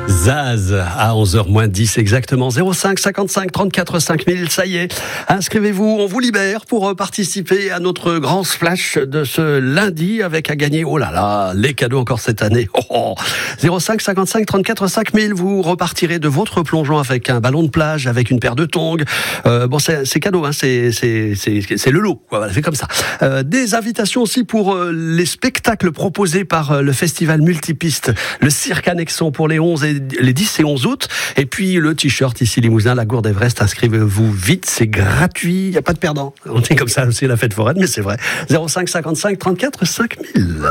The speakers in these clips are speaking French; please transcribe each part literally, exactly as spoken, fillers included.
Zaz à onze heures moins dix exactement. zéro cinq cinquante-cinq trente-quatre cinq mille, ça y est. Inscrivez-vous, on vous libère pour participer à notre grand flash de ce lundi avec à gagner, oh là là, les cadeaux encore cette année. Oh, oh. zéro cinq cinquante-cinq trente-quatre cinq mille, vous repartirez de votre plongeon avec un ballon de plage, avec une paire de tongs. Euh, bon, c'est, c'est cadeau, hein, c'est, c'est, c'est, c'est le lot, voilà, c'est comme ça. Euh, des invitations aussi pour euh, les spectacles proposés par euh, le festival multipiste, le Cirque Annexon pour les onze et les dix et onze août. Et puis le t-shirt ici Limousin, la Gourde Everest, inscrivez-vous vite, c'est gratuit, il n'y a pas de perdant. On est comme ça aussi la fête foraine, mais c'est vrai. zéro cinq cinquante-cinq trente-quatre cinq mille.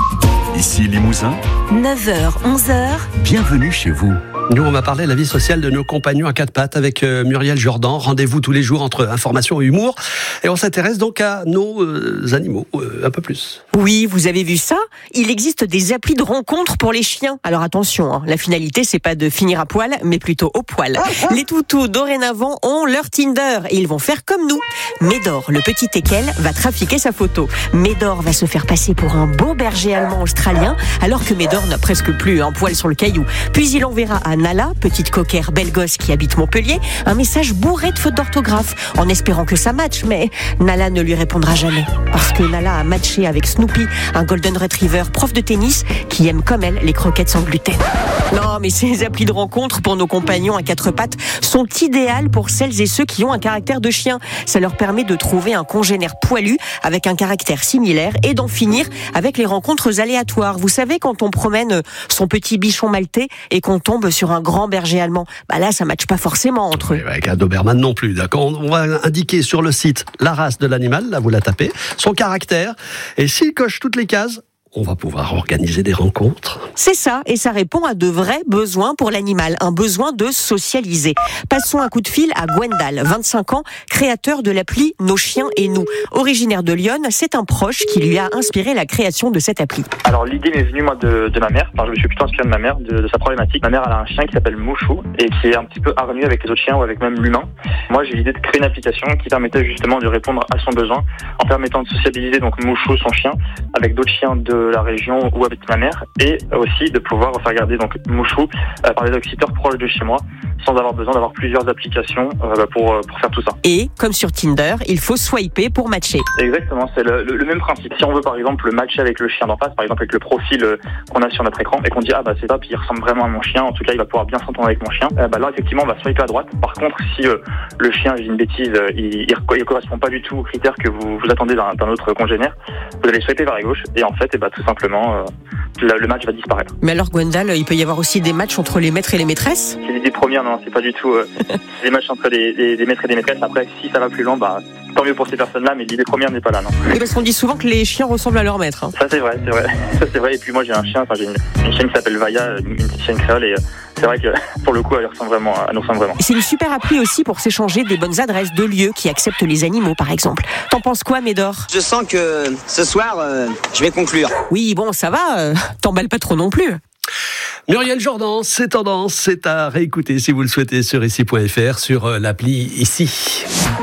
Ici Limousin, neuf heures, onze heures. Bienvenue chez vous. Nous, on va parler de la vie sociale de nos compagnons à quatre pattes avec euh, Muriel Jourdan. Rendez-vous tous les jours entre information et humour. Et on s'intéresse donc à nos euh, animaux, euh, un peu plus. Oui, vous avez vu ça ? Il existe des applis de rencontres pour les chiens. Alors attention, hein, la finalité, c'est pas de finir à poil, mais plutôt au poil. Les toutous, dorénavant, ont leur Tinder et ils vont faire comme nous. Médor, le petit teckel, va trafiquer sa photo. Médor va se faire passer pour un beau berger allemand australien, alors que Médor n'a presque plus un poil sur le caillou. Puis il enverra à Nala, petite coquère belle gosse qui habite Montpellier, un message bourré de fautes d'orthographe, en espérant que ça matche, mais Nala ne lui répondra jamais. Parce que Nala a matché avec Snoopy, un golden retriever prof de tennis, qui aime comme elle les croquettes sans gluten. Non, mais ces applis de rencontre pour nos compagnons à quatre pattes sont idéales pour celles et ceux qui ont un caractère de chien. Ça leur permet de trouver un congénère poilu avec un caractère similaire et d'en finir avec les rencontres aléatoires. Vous savez, quand on promène son petit bichon maltais et qu'on tombe sur un grand berger allemand, bah là, ça ne matche pas forcément entre eux. Oui, avec un Doberman non plus, d'accord. On va indiquer sur le site la race de l'animal, là vous la tapez, son caractère, et s'il coche toutes les cases, on va pouvoir organiser des rencontres. C'est ça, et ça répond à de vrais besoins pour l'animal, un besoin de socialiser. Passons un coup de fil à Gwendal, vingt-cinq ans, créateur de l'appli Nos Chiens et Nous. Originaire de Lyon, c'est un proche qui lui a inspiré la création de cette appli. Alors l'idée m'est venue moi de, de ma mère, enfin, je me suis plutôt inspiré de ma mère, de, de sa problématique. Ma mère elle a un chien qui s'appelle Mouchou et qui est un petit peu hargneux avec les autres chiens ou avec même l'humain. Moi j'ai l'idée de créer une application qui permettait justement de répondre à son besoin en permettant de sociabiliser donc Mouchou, son chien, avec d'autres chiens de la région ou avec ma mère, et aussi de pouvoir faire garder donc Mouchou euh, par des dog-sitters proches de chez moi sans avoir besoin d'avoir plusieurs applications euh, pour, euh, pour faire tout ça. Et comme sur Tinder, il faut swiper pour matcher. Exactement, c'est le, le, le même principe. Si on veut par exemple matcher avec le chien d'en face, par exemple avec le profil euh, qu'on a sur notre écran et qu'on dit ah bah c'est top, il ressemble vraiment à mon chien, en tout cas il va pouvoir bien s'entendre avec mon chien, euh, bah là effectivement on va swiper à droite. Par contre si euh, le chien, j'ai une bêtise, euh, il, il, il correspond pas du tout aux critères que vous, vous attendez d'un, d'un autre congénère, vous allez swiper vers la gauche et en fait et bah, tout simplement euh, le, le match va disparaître. Mais alors Gwendal, il peut y avoir aussi des matchs entre les maîtres et les maîtresses ? C'est l'idée première, non, c'est pas du tout euh, des matchs entre les, les, les maîtres et les maîtresses. Après si ça va plus loin, bah tant mieux pour ces personnes-là, mais l'idée première n'est pas là, non. Oui, parce qu'on dit souvent que les chiens ressemblent à leur maître. Hein. Ça c'est vrai, c'est vrai. Ça c'est vrai. Et puis moi j'ai un chien, enfin j'ai une, une chienne qui s'appelle Vaya, une, une petite chienne créole, et euh, c'est vrai que pour le coup elle ressemble vraiment, elle nous ressemble vraiment. C'est une super appli aussi pour s'échanger des bonnes adresses de lieux qui acceptent les animaux, par exemple. T'en penses quoi, Médor ? Je sens que ce soir, euh, je vais conclure. Oui, bon, ça va. Euh, t'emballes pas trop non plus. Muriel Jourdan, c'est tendance, c'est à réécouter si vous le souhaitez sur ici point f r, sur l'appli Ici.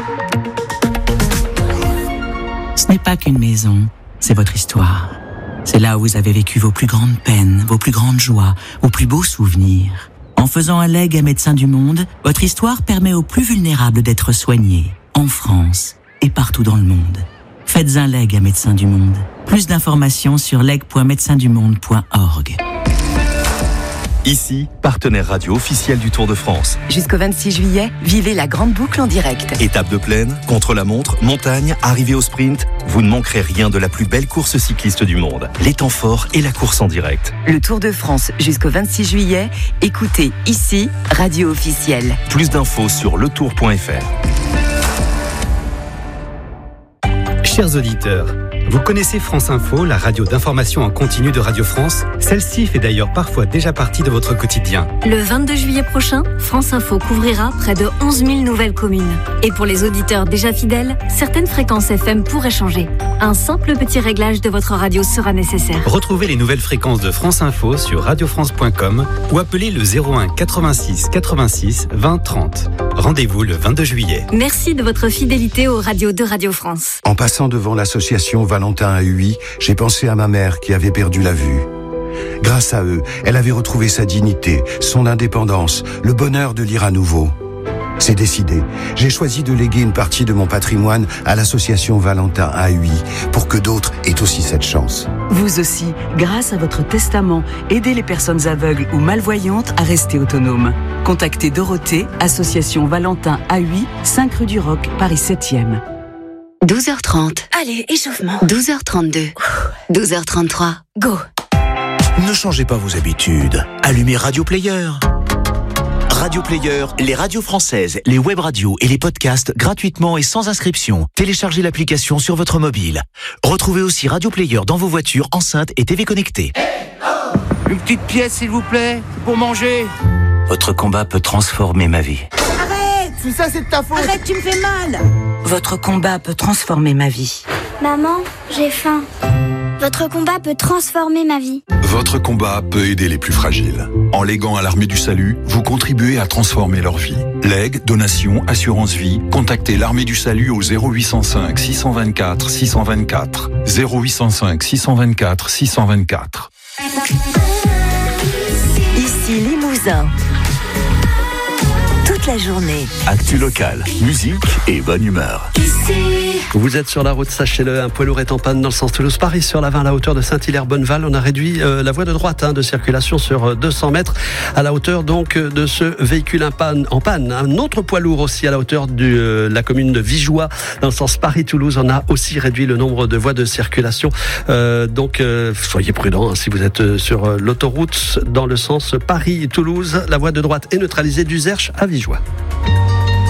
Ce n'est pas qu'une maison, c'est votre histoire. C'est là où vous avez vécu vos plus grandes peines, vos plus grandes joies, vos plus beaux souvenirs. En faisant un legs à Médecins du Monde, votre histoire permet aux plus vulnérables d'être soignés, en France et partout dans le monde. Faites un legs à Médecins du Monde. Plus d'informations sur leg point médecins du monde point org. Ici, partenaire radio officiel du Tour de France. Jusqu'au vingt-six juillet, vivez la grande boucle en direct. Étape de plaine, contre-la-montre, montagne, arrivée au sprint, vous ne manquerez rien de la plus belle course cycliste du monde. Les temps forts et la course en direct. Le Tour de France jusqu'au vingt-six juillet, écoutez Ici, radio officielle. Plus d'infos sur le tour point f r. Chers auditeurs, vous connaissez France Info, la radio d'information en continu de Radio France ? Celle-ci fait d'ailleurs parfois déjà partie de votre quotidien. Le vingt-deux juillet prochain, France Info couvrira près de onze mille nouvelles communes. Et pour les auditeurs déjà fidèles, certaines fréquences F M pourraient changer. Un simple petit réglage de votre radio sera nécessaire. Retrouvez les nouvelles fréquences de France Info sur radio france point com ou appelez le zéro un quatre-vingt-six quatre-vingt-six vingt trente. Rendez-vous le vingt-deux juillet. Merci de votre fidélité aux radios de Radio France. En passant devant l'association Valentin A U I, j'ai pensé à ma mère qui avait perdu la vue. Grâce à eux, elle avait retrouvé sa dignité, son indépendance, le bonheur de lire à nouveau. C'est décidé. J'ai choisi de léguer une partie de mon patrimoine à l'association Valentin A U I pour que d'autres aient aussi cette chance. Vous aussi, grâce à votre testament, aidez les personnes aveugles ou malvoyantes à rester autonomes. Contactez Dorothée, association Valentin A U I, cinq rue du Roc, Paris septième. douze heures trente. Allez, échauffement. douze heures trente-deux. douze heures trente-trois. Go. Ne changez pas vos habitudes. Allumez Radio Player. Radio Player, les radios françaises, les web radios et les podcasts gratuitement et sans inscription. Téléchargez l'application sur votre mobile. Retrouvez aussi Radio Player dans vos voitures, enceintes et T V connectées. Une petite pièce, s'il vous plaît, pour manger. Votre combat peut transformer ma vie. Arrête! Tout ça, c'est de ta faute! Arrête, tu me fais mal! Votre combat peut transformer ma vie. Maman, j'ai faim. Votre combat peut transformer ma vie. Votre combat peut aider les plus fragiles. En léguant à l'Armée du Salut, vous contribuez à transformer leur vie. Legs, donations, assurance vie, contactez l'Armée du Salut au zéro huit cent cinq six cent vingt-quatre six cent vingt-quatre. zéro huit cent cinq six cent vingt-quatre six cent vingt-quatre. Ici Limousin. Toute la journée. Actu locale, musique et bonne humeur. Vous êtes sur la route, sachez-le, un poids lourd est en panne dans le sens Toulouse-Paris sur la vingt à la hauteur de Saint-Hilaire-Bonneval. On a réduit euh, la voie de droite hein, de circulation sur deux cents mètres à la hauteur donc de ce véhicule en panne. En panne. Un autre poids lourd aussi à la hauteur de euh, la commune de Vigeois dans le sens Paris-Toulouse. On a aussi réduit le nombre de voies de circulation. Euh, donc euh, soyez prudents hein, si vous êtes sur euh, l'autoroute dans le sens Paris-Toulouse. La voie de droite est neutralisée du Zerche à Vigeois.